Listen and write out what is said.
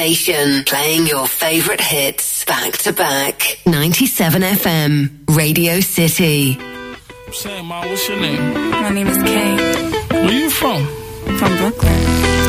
Station, playing your favorite hits back to back. 97 FM, Radio City. Say, Ma, what's your name? My name is Kay. Where you from? From Brooklyn.